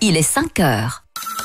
il est 5 heures.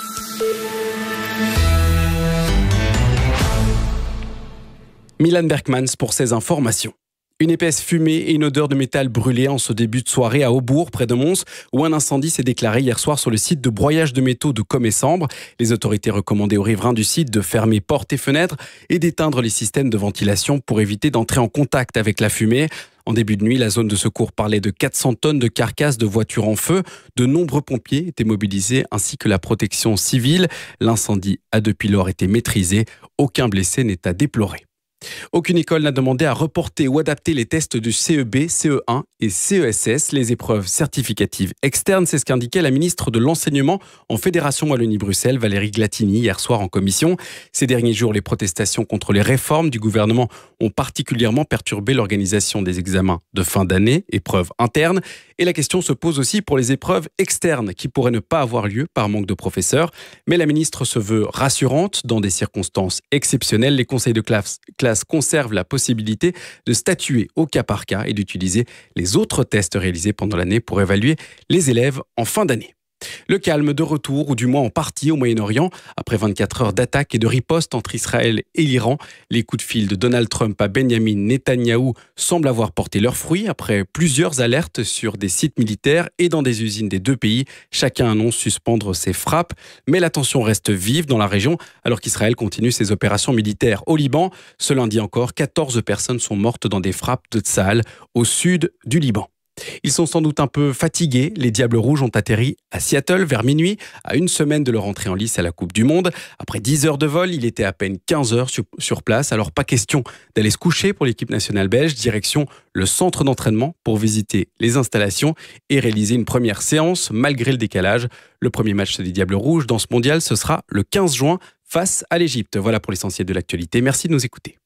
Milan Berkmans pour ses informations. Une épaisse fumée et une odeur de métal brûlé en ce début de soirée à Aubourg, près de Mons, où un incendie s'est déclaré hier soir sur le site de broyage de métaux de Commet-Sambre. Les autorités recommandaient aux riverains du site de fermer portes et fenêtres et d'éteindre les systèmes de ventilation pour éviter d'entrer en contact avec la fumée. En début de nuit, la zone de secours parlait de 400 tonnes de carcasses de voitures en feu. De nombreux pompiers étaient mobilisés ainsi que la protection civile. L'incendie a depuis lors été maîtrisé. Aucun blessé n'est à déplorer. Aucune école n'a demandé à reporter ou adapter les tests du CEB, CE1 et CESS, les épreuves certificatives externes. C'est ce qu'indiquait la ministre de l'Enseignement en Fédération Wallonie-Bruxelles, Valérie Glatini, hier soir en commission. Ces derniers jours, les protestations contre les réformes du gouvernement ont particulièrement perturbé l'organisation des examens de fin d'année, épreuves internes. Et la question se pose aussi pour les épreuves externes qui pourraient ne pas avoir lieu par manque de professeurs. Mais la ministre se veut rassurante. Dans des circonstances exceptionnelles, les conseils de classe conservent la possibilité de statuer au cas par cas et d'utiliser les autres tests réalisés pendant l'année pour évaluer les élèves en fin d'année. Le calme de retour, ou du moins en partie au Moyen-Orient, après 24 heures d'attaque et de riposte entre Israël et l'Iran. Les coups de fil de Donald Trump à Benjamin Netanyahou semblent avoir porté leurs fruits après plusieurs alertes sur des sites militaires et dans des usines des deux pays. Chacun annonce suspendre ses frappes, mais la tension reste vive dans la région alors qu'Israël continue ses opérations militaires au Liban. Ce lundi encore, 14 personnes sont mortes dans des frappes de Tsahal au sud du Liban. Ils sont sans doute un peu fatigués. Les Diables Rouges ont atterri à Seattle vers minuit, à une semaine de leur entrée en lice à la Coupe du Monde. Après 10 heures de vol, il était à peine 15 heures sur place. Alors pas question d'aller se coucher pour l'équipe nationale belge. Direction le centre d'entraînement pour visiter les installations et réaliser une première séance malgré le décalage. Le premier match des Diables Rouges dans ce mondial, ce sera le 15 juin face à l'Égypte. Voilà pour l'essentiel de l'actualité. Merci de nous écouter.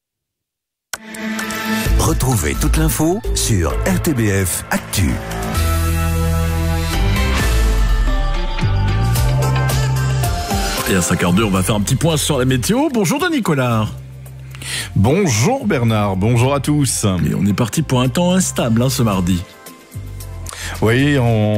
Retrouvez toute l'info sur RTBF Actu. Et à 5h02, on va faire un petit point sur la météo. Bonjour Denis Collard. Bonjour Bernard, bonjour à tous. Et on est parti pour un temps instable ce mardi. Oui,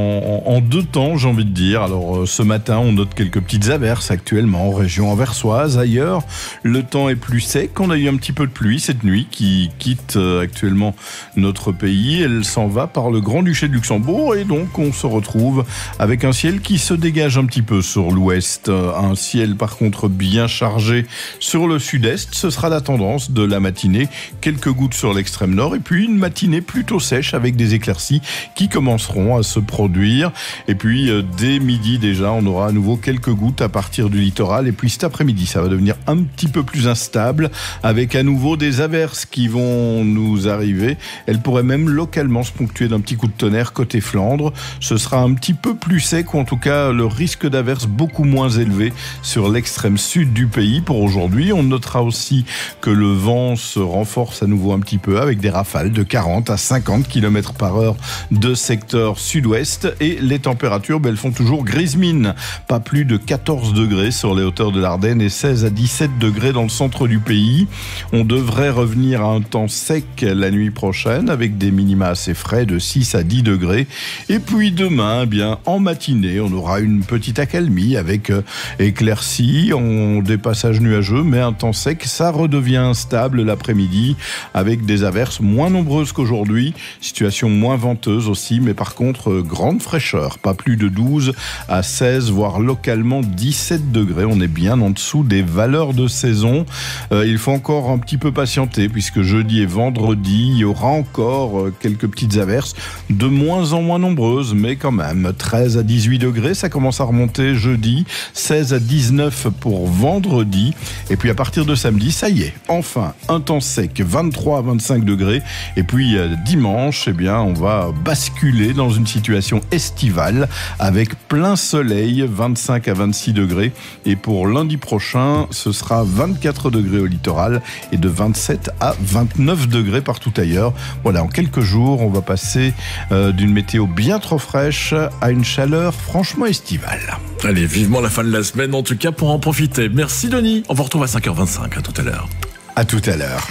en deux temps, j'ai envie de dire. Alors, ce matin, on note quelques petites averses actuellement en région anversoise. Ailleurs, le temps est plus sec. On a eu un petit peu de pluie cette nuit qui quitte actuellement notre pays. Elle s'en va par le Grand-Duché de Luxembourg et donc on se retrouve avec un ciel qui se dégage un petit peu sur l'ouest. Un ciel, par contre, bien chargé sur le sud-est. Ce sera la tendance de la matinée. Quelques gouttes sur l'extrême nord et puis une matinée plutôt sèche avec des éclaircies qui commenceront à se produire. Et puis, dès midi déjà, on aura à nouveau quelques gouttes à partir du littoral. Et puis cet après-midi, ça va devenir un petit peu plus instable avec à nouveau des averses qui vont nous arriver. Elles pourraient même localement se ponctuer d'un petit coup de tonnerre côté Flandre. Ce sera un petit peu plus sec ou en tout cas le risque d'averses beaucoup moins élevé sur l'extrême sud du pays. Pour aujourd'hui, on notera aussi que le vent se renforce à nouveau un petit peu avec des rafales de 40 à 50 km/h de secteur sud-ouest et les températures, elles font toujours grise mine. Pas plus de 14 degrés sur les hauteurs de l'Ardenne et 16 à 17 degrés dans le centre du pays. On devrait revenir à un temps sec la nuit prochaine avec des minima assez frais de 6 à 10 degrés. Et puis demain, en matinée, on aura une petite accalmie avec éclaircies, des passages nuageux, mais un temps sec. Ça redevient instable l'après-midi avec des averses moins nombreuses qu'aujourd'hui. Situation moins venteuse aussi, mais par contre, grande fraîcheur. Pas plus de 12 à 16, voire localement 17 degrés. On est bien en dessous des valeurs de saison. Il faut encore un petit peu patienter puisque jeudi et vendredi, il y aura encore quelques petites averses de moins en moins nombreuses, mais quand même 13 à 18 degrés. Ça commence à remonter jeudi, 16 à 19 pour vendredi. Et puis à partir de samedi, ça y est, enfin, un temps sec, 23 à 25 degrés. Et puis dimanche, on va basculer dans une situation estivale avec plein soleil, 25 à 26 degrés. Et pour lundi prochain, ce sera 24 degrés au littoral et de 27 à 29 degrés partout ailleurs. Voilà, en quelques jours, on va passer d'une météo bien trop fraîche à une chaleur franchement estivale. Allez, vivement la fin de la semaine, en tout cas pour en profiter. Merci Denis, on vous retrouve à 5h25, à tout à l'heure. À tout à l'heure.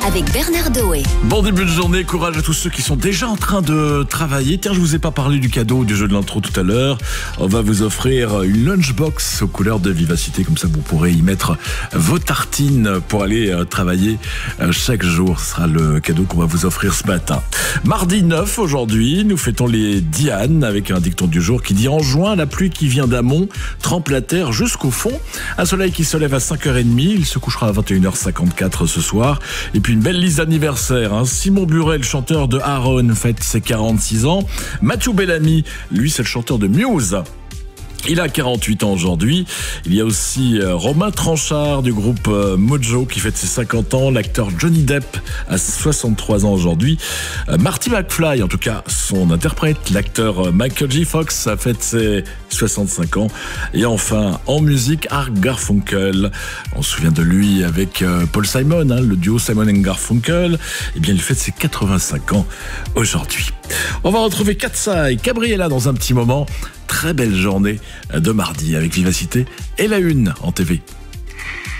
avec Bernard Doé. Bon début de journée, courage à tous ceux qui sont déjà en train de travailler. Tiens, je vous ai pas parlé du cadeau du jeu de l'intro tout à l'heure. On va vous offrir une lunchbox aux couleurs de Vivacité, comme ça vous pourrez y mettre vos tartines pour aller travailler chaque jour. Ce sera le cadeau qu'on va vous offrir ce matin. Mardi 9 aujourd'hui, nous fêtons les Dianes avec un dicton du jour qui dit: en juin, la pluie qui vient d'amont trempe la terre jusqu'au fond. Un soleil qui se lève à 5h30, il se couchera à 21h54 ce soir. Et puis une belle liste d'anniversaires, hein. Simon Burel, chanteur de Aaron, fête ses 46 ans. Mathieu Bellamy, lui c'est le chanteur de Muse. Il a 48 ans aujourd'hui. Il y a aussi Romain Tranchard du groupe Mojo qui fête ses 50 ans. L'acteur Johnny Depp a 63 ans aujourd'hui. Marty McFly, en tout cas son interprète. L'acteur Michael J. Fox a fête ses 65 ans. Et enfin, en musique, Art Garfunkel. On se souvient de lui avec Paul Simon, hein, le duo Simon & Garfunkel. Eh bien, il fête ses 85 ans aujourd'hui. On va retrouver Katsa et Gabriella dans un petit moment. Très belle journée de mardi avec Vivacité et la une en TV.